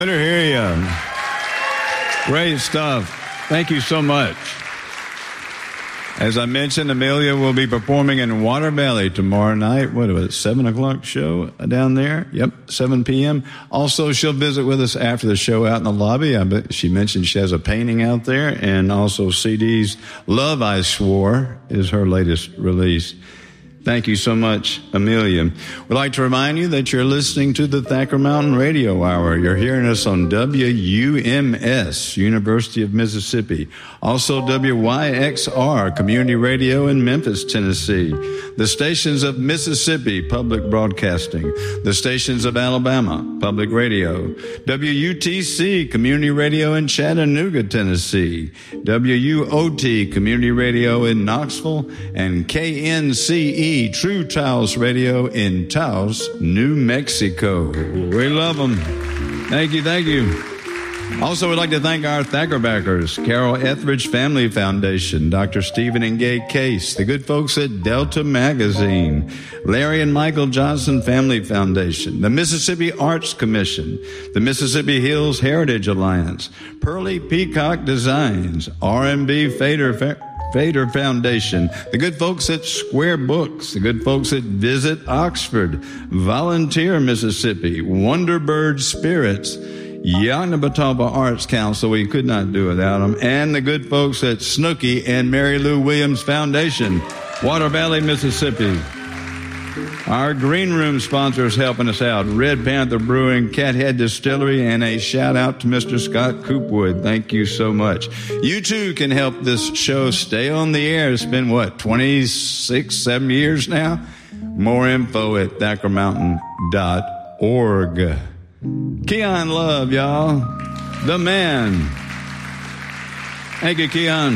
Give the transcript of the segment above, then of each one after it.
Good to hear you. Great stuff. Thank you so much. As I mentioned, Amelia will be performing in Water Valley tomorrow night. What was it, 7 o'clock show down there? Yep, 7 p.m. Also, she'll visit with us after the show out in the lobby. She mentioned she has a painting out there, and also CDs. Love, I Swore is her latest release. Thank you so much, Amelia. We'd like to remind you that you're listening to the Thacker Mountain Radio Hour. You're hearing us on WUMS, University of Mississippi. Also WYXR, Community Radio in Memphis, Tennessee. The stations of Mississippi, Public Broadcasting. The stations of Alabama, Public Radio. WUTC, Community Radio in Chattanooga, Tennessee. WUOT, Community Radio in Knoxville. And KNCE, True Taos Radio in Taos, New Mexico. We love them. Thank you, thank you. Also, we'd like to thank our Thacker backers, Carol Etheridge Family Foundation, Dr. Stephen and Gay Case, the good folks at Delta Magazine, Larry and Michael Johnson Family Foundation, the Mississippi Arts Commission, the Mississippi Hills Heritage Alliance, Pearly Peacock Designs, R&B Fader Foundation, the good folks at Square Books, the good folks at Visit Oxford, Volunteer Mississippi, Wonderbird Spirits, Yoknapatawpha Arts Council, we could not do without them, and the good folks at Snooky and Mary Lou Williams Foundation, Water Valley, Mississippi. Our Green Room sponsors helping us out, Red Panther Brewing, Cathead Distillery, and a shout out to Mr. Scott Coopwood. Thank you so much. You too can help this show stay on the air. It's been, 7 years now? More info at thackermountain.org. Keon Love, y'all. The man. Thank you, Keon.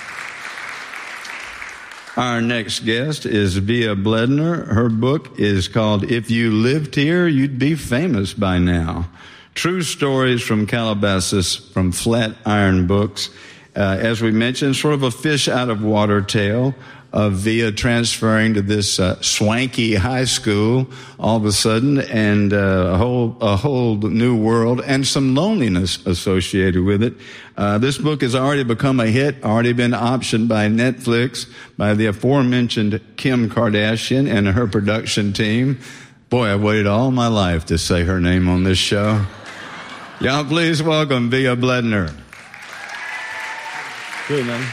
Our next guest is Via Bledner. Her book is called If You Lived Here, You'd Be Famous by Now. True Stories from Calabasas from Flatiron Books. As we mentioned, sort of a fish out of water tale of Via transferring to this swanky high school all of a sudden, and a whole new world and some loneliness associated with it. This book has already become a hit, already been optioned by Netflix by the aforementioned Kim Kardashian and her production team. Boy, I've waited all my life to say her name on this show. Y'all please welcome Via Bledner. Good, man.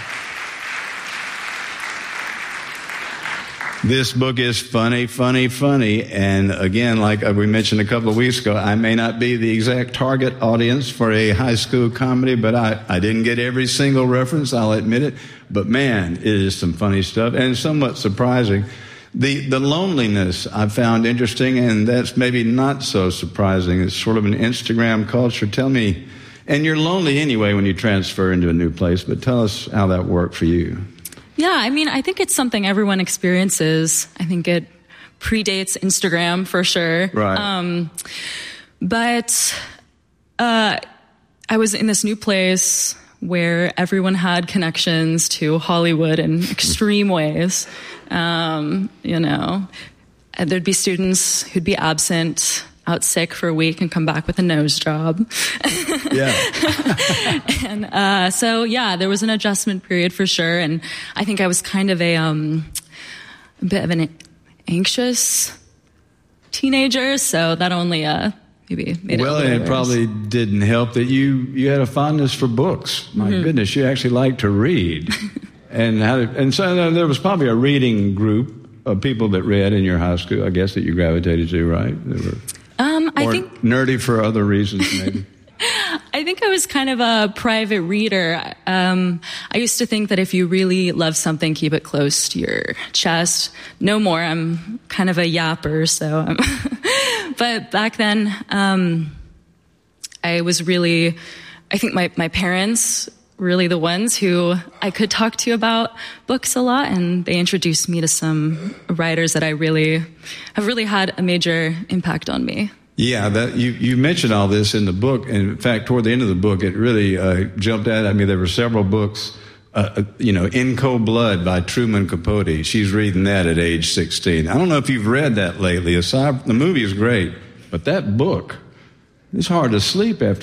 This book is funny. And again, like we mentioned a couple of weeks ago, I may not be the exact target audience for a high school comedy, but I didn't get every single reference, I'll admit it. But man, it is some funny stuff and somewhat surprising. The loneliness I found interesting, and that's maybe not so surprising. It's sort of an Instagram culture. Tell me, and you're lonely anyway when you transfer into a new place, but tell us how that worked for you. Yeah, I mean, I think it's something everyone experiences. I think it predates Instagram for sure. Right. But I was in this new place where everyone had connections to Hollywood in extreme ways. There'd be students who'd be absent, out sick for a week and come back with a nose job. Yeah. And there was an adjustment period for sure. And I think I was kind of a bit of an anxious teenager, so that only maybe made it a little and it worse. probably didn't help that you had a fondness for books. My goodness, you actually like to read. And so there was probably a reading group of people that read in your high school, I guess, that you gravitated to, right? I think nerdy for other reasons, maybe. I think I was kind of a private reader. I used to think that if you really love something, keep it close to your chest. No more. I'm kind of a yapper, so. But back then, I think my parents really the ones who I could talk to about books a lot, and they introduced me to some writers that have really had a major impact on me. Yeah, that you mentioned all this in the book. And in fact, toward the end of the book, it really jumped out at me. There were several books, In Cold Blood by Truman Capote. She's reading that at age 16. I don't know if you've read that lately. The movie is great, but that book, It's hard to sleep after